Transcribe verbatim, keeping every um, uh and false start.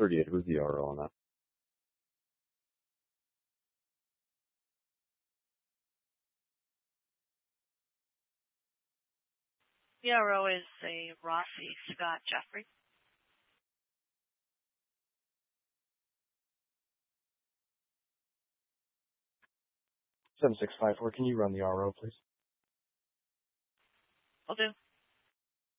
thirty-eight. Who's the R O on that? The R O is a Rossi Scott Jeffrey. seven six five four, can you run the R O, please? Will do.